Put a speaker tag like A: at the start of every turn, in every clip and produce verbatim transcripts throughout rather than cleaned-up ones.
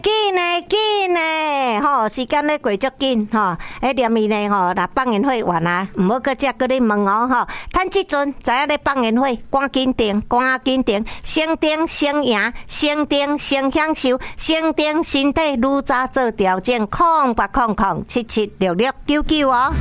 A: 紧呢紧呢，吼，时间咧过足紧吼，迄连伊呢吼，若放烟火完啊，毋好搁只搁咧问哦吼。趁即阵知影咧放烟火，赶紧订，赶紧订，先订先赢，先订先享受，先订身体愈早做调整，空八空空七七六六九九哦。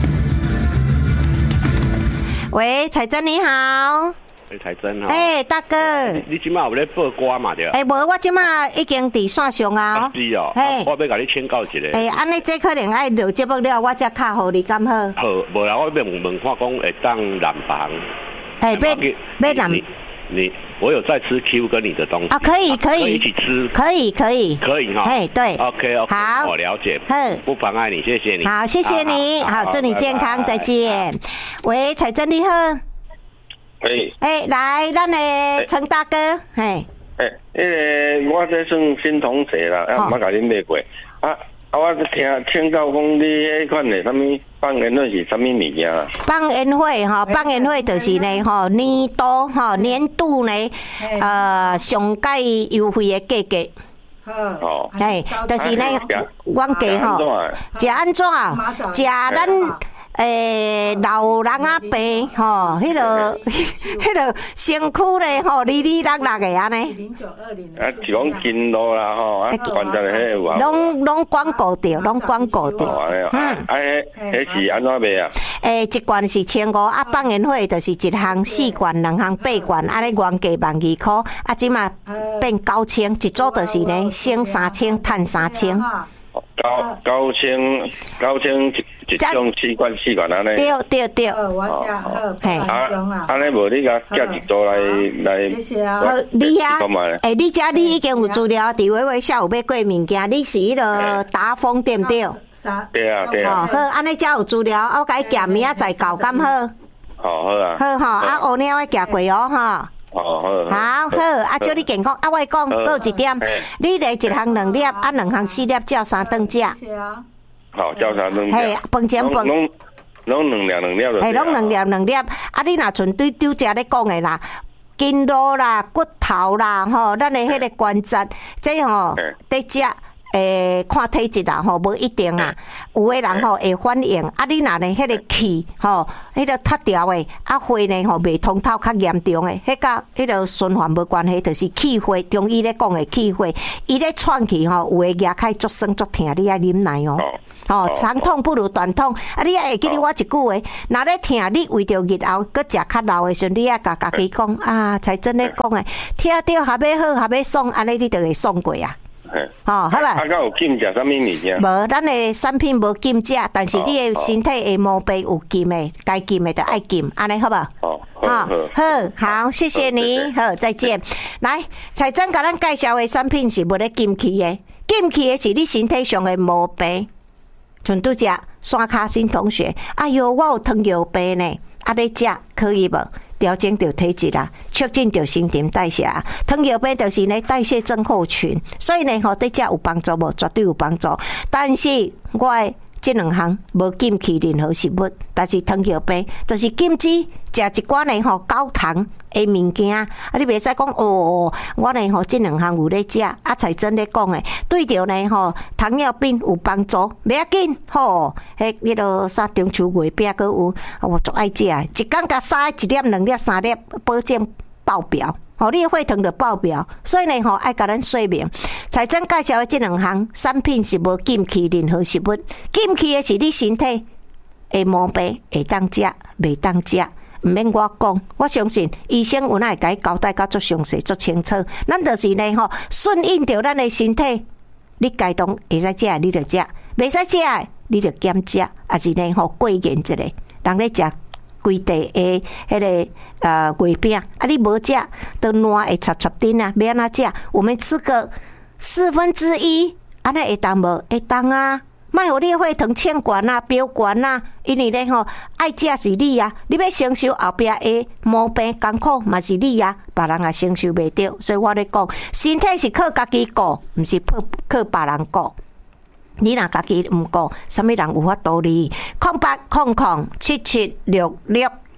A: 喂，彩珍你好。
B: 才真哈！
A: 哎、欸，大哥，
B: 你你即马有咧播歌嘛？对。
A: 哎、欸，无，我即马已经伫线上啊。
B: 是哦。
A: 嘿，
B: 我要甲你请教一下。
A: 哎、欸，安尼这可能爱录节目了，我才卡互你，敢好？
B: 好，无啦，我要问问看，讲会当南房。
A: 哎、欸，要要南。
B: 你我有在吃 Q 跟你的东西
A: 啊，可以可以，
B: 可以一起吃，
A: 可以可以
B: 可以哈。
A: 哎，对
B: ，OK OK，
A: 好，
B: 我了解，不妨碍你，谢谢你。
A: 好，谢谢你，好，祝你健康，再见。喂，彩珍你好。
C: 诶，
A: 诶，来，咱的陈大哥，嘿，
C: 诶，迄个我这算新同事啦，啊，毋捌甲恁买过，啊啊，我听听到讲你迄款的什么放烟火是什么物件啊？
A: 放烟火吼，放烟火就是呢吼，年度吼年度呢，呃，上介优惠的价格。
C: 哦，
A: 嘿，就是呢，阮家吼，食安怎？食咱。诶，老人啊伯吼，迄个、迄个身躯咧吼，哩哩落落的安尼。零九二零。
C: 啊，是讲筋络啦吼，啊，关节迄个。
A: 拢拢广告着，拢广告着。
C: 嗯。啊，迄迄是安怎卖啊？
A: 诶，一罐是千五，啊，放烟火就是一项四罐，两项八罐，安尼原价万二箍，啊，即嘛变九千，一组就是呢，省三千，趁三千。
C: 九九千九千一一种四罐四罐安尼。
A: 对对对。
D: 我写好，嘿。
C: 啊，安尼无你甲寄一组来来。
D: 谢谢啊。
A: 你啊，诶，你遮你已经有资料，伫微微下有要过物件，你是迄个达丰对不对？
C: 对啊对啊。
A: 好，安尼遮有资料，我甲伊寄明仔载到，敢好？
C: 好好啊。
A: 好吼，啊，乌鸟我寄过哦，吼。
C: 哦，好，
A: 好好，啊，祝你健康。啊，我讲，还有一点，你来一项两粒，啊，两项四粒，照三顿食。
C: 好，照三顿食。
A: 嘿，饭前饭。
C: 拢拢两粒两粒就。
A: 嘿，拢两粒两粒。啊，你若像对对遮咧讲的啦，筋络啦、骨头啦，吼，咱的迄个关节，这吼得食。诶，看体质啦，吼，无一定啦。有诶人吼会反应，啊，你若呢，迄个气吼，迄个塌掉诶，啊，血呢吼未通透较严重诶，迄甲迄个循环无关系，就是气血。中医咧讲诶气血，伊咧喘气吼，有诶牙开足酸足疼，你爱啉奶哦。哦，长痛不如短痛。啊，你爱会记得我一句话，若咧疼，你为着日后搁食较老诶时阵，你爱甲家己讲啊，才真咧讲诶，听着还要好，还要爽，安尼你就会爽过啊。哦，好吧。
C: 啊，敢有禁食什么物件？
A: 无，咱的产品无禁食，但是你的身体的毛病有禁的，该禁的就爱禁，安尼好不好？
C: 哦，好，
A: 好，好，谢谢你，好，再见。来，彩珍甲咱介绍的产品是无咧禁气的，禁气的是你身体上的毛病。像拄只山卡新同学，哎哟，我有糖尿病呢，啊，你食可以无？调整着体质啦，促进着新陈代谢。糖尿病就是呢代谢症候群，所以呢，吼对这有帮助无？绝对有帮助。但是我的这两项无禁忌任何食物，但是糖尿病就是禁止食一寡呢吼高糖的物件。啊，你袂使讲哦，我呢吼这两项有咧食，啊才真咧讲诶，对着呢吼糖尿病有帮助，袂要紧吼。迄迄落啥中秋月饼阁有，我足爱食，一工甲三一粒、两粒、三粒，保证爆表。吼，你血糖就爆表，所以呢，吼爱甲咱说明。彩珍介绍的这两项产品是无禁忌任何食物，禁忌的是你身体的毛病会当食，袂当食，毋免我讲，我相信医生有哪会甲伊交代甲足详细、足清楚。咱就是呢，吼顺应着咱的身体，你该当会使食，你就食；袂使食，你就减食，也是呢，吼过严一下。人咧食。规地的迄个呃月饼，啊你无食，都烂会插插丁啊，要安怎食？我们吃个四分之一，安尼会当无？会当啊！莫互你血糖欠悬啊，飙悬啊！因为咧吼，爱食是你啊，你要承受后壁的毛病艰苦嘛是你啊，别人也承受袂着。所以我咧讲，身体是靠家己顾，毋是靠靠别人顾。你若家己毋顾，啥物人有法度你？空八空空七七六六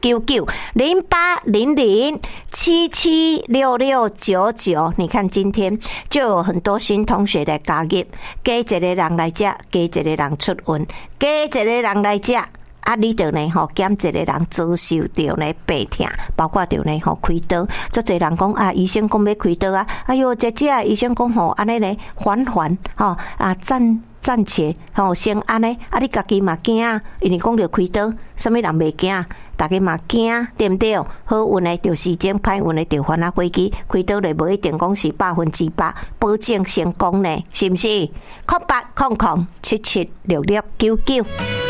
A: 九九零八零零七七六六九九。你看今天就有很多新同学来加入，加一个人来这，加一个人出运，加一个人来这。啊，你着呢吼，减一个人遭受着呢病痛，包括着呢吼开刀，足侪人讲啊，医生讲要开刀啊，哎哟，姐姐啊，医生讲吼安尼呢缓缓吼啊暂暂且吼先安尼，啊你家己嘛惊，因为讲着开刀，啥物人袂惊？大家嘛惊，对不对？好运的就时间，歹运的就翻啊飞机，开刀就无一定讲是百分之百保证成功呢，是不是？空八空空七七六六九九。